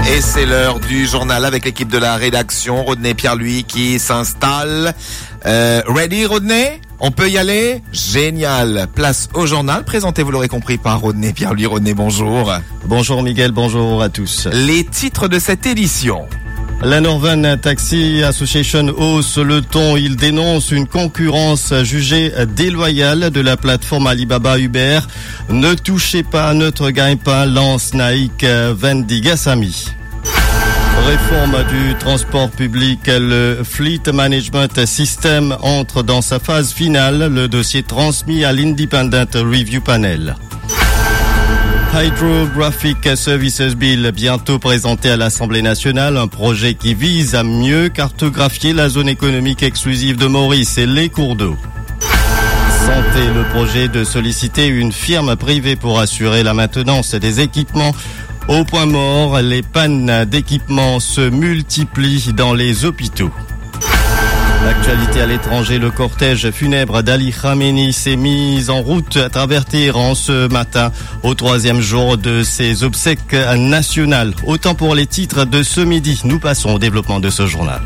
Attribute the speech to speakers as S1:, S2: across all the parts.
S1: Et c'est l'heure du journal avec l'équipe de la rédaction. Rodney Pierre-Louis qui s'installe. Ready, Rodney? On peut y aller? Génial. Place au journal, présenté, vous l'aurez compris, par Rodney Pierre-Louis. Rodney, bonjour.
S2: Bonjour Miguel, bonjour à tous.
S1: Les titres de cette édition.
S2: La Northern Taxi Association hausse le ton. Il dénonce une concurrence jugée déloyale de la plateforme Alibaba Uber. Ne touchez pas à notre gagne-pain, lance Naik Vendigasamy. Réforme du transport public, le Fleet Management System entre dans sa phase finale. Le dossier transmis à l'Independent Review Panel. Hydrographic Services Bill, bientôt présenté à l'Assemblée nationale, un projet qui vise à mieux cartographier la zone économique exclusive de Maurice et les cours d'eau. Santé, le projet de solliciter une firme privée pour assurer la maintenance des équipements. Au point mort, les pannes d'équipements se multiplient dans les hôpitaux. L'actualité à l'étranger, le cortège funèbre d'Ali Khamenei s'est mis en route à travers Téhéran ce matin, au 3e jour de ses obsèques nationales. Autant pour les titres de ce midi. Nous passons au développement de ce journal.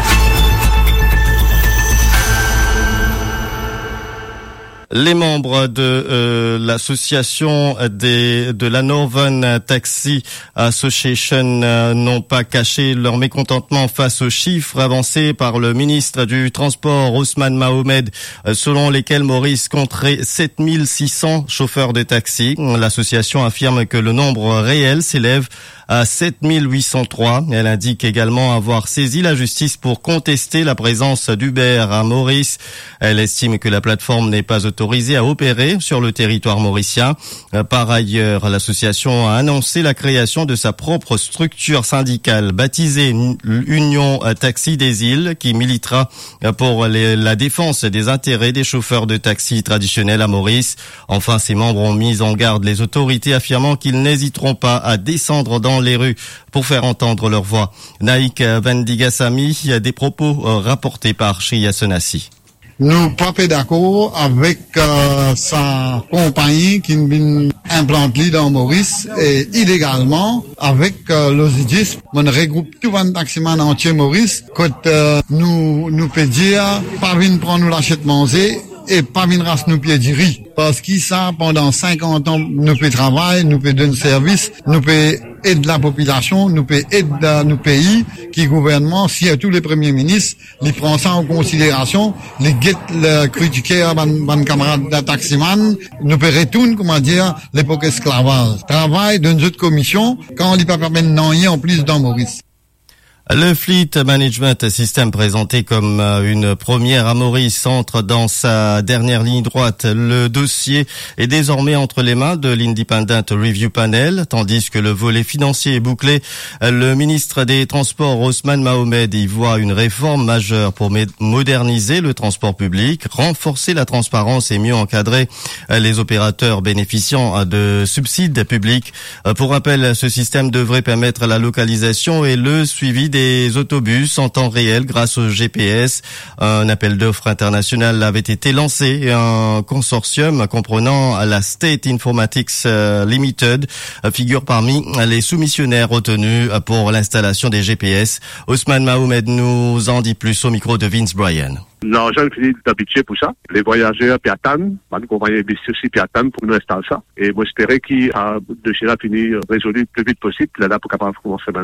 S2: Les membres de l'association de la Northern Taxi Association n'ont pas caché leur mécontentement face aux chiffres avancés par le ministre du Transport Ousmane Mohamed, selon lesquels Maurice compterait 7600 chauffeurs de taxi. L'association affirme que le nombre réel s'élève à 7803. Elle indique également avoir saisi la justice pour contester la présence d'Uber à Maurice. Elle estime que la plateforme n'est pas autorisée à opérer sur le territoire mauricien. Par ailleurs, l'association a annoncé la création de sa propre structure syndicale baptisée Union Taxi des Îles, qui militera pour la défense des intérêts des chauffeurs de taxi traditionnels à Maurice. Enfin, ses membres ont mis en garde les autorités, affirmant qu'ils n'hésiteront pas à descendre dans les rues pour faire entendre leur voix. Naik Vendigasamy, des propos rapportés par Shia Senassi.
S3: Nous pas d'accord avec sa compagnie qui implante dans Maurice et illégalement avec l'OSIDIS. On regroupe tout un taximan entier Maurice. Quand nous peut dire pas venir prendre nous l'achète manger et pas venir race nous pieds du riz. Parce qu'il ça pendant 50 ans nous peut travailler, nous peut donner service, nous peut aider la population, nous peut aider nos pays qui gouvernement, si tous les premiers ministres, ils prennent ça en considération, les guettent le critiquer à ban camarade de taximan, nous peut retourner, comment dire, l'époque esclavage. Travail d'une autre commission, quand on n'y pas permettre en plus dans Maurice.
S2: Le Fleet Management System, présenté comme une première à Maurice, entre dans sa dernière ligne droite. Le dossier est désormais entre les mains de l'Independent Review Panel, tandis que le volet financier est bouclé. Le ministre des Transports, Ousmane Mohamed, y voit une réforme majeure pour moderniser le transport public, renforcer la transparence et mieux encadrer les opérateurs bénéficiant de subsides publics. Pour rappel, ce système devrait permettre la localisation et le suivi des autobus en temps réel grâce au GPS. Un appel d'offres international avait été lancé et un consortium comprenant la State Informatics Limited figure parmi les soumissionnaires retenus pour l'installation des GPS. Ousmane Mohamed nous en dit plus au micro de Vince Bryan.
S4: L'argent finit d'habituer pour ça. Les voyageurs puis attendent, une compagnie aussi puis attendent pour nous installer ça. Et moi, j'espérais qu'il a de chez là fini résolu le plus vite possible, là, pour capable commencer